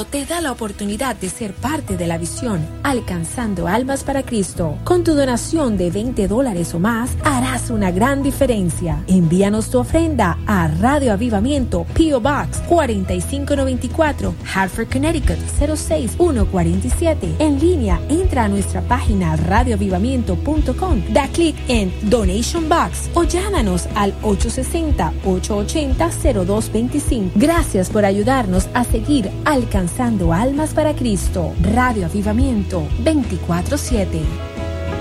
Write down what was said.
Avivamiento te da la oportunidad de ser parte de la visión Alcanzando Almas para Cristo. Con tu donación de $20 o más, harás una gran diferencia. Envíanos tu ofrenda a Radio Avivamiento, P.O. Box 4594, Hartford, Connecticut 06147. En línea, entra a nuestra página radioavivamiento.com, da clic en Donation Box o llámanos al 860-880-0225. Gracias por ayudarnos a seguir alcanzando almas para Cristo. Radio Avivamiento 24/7.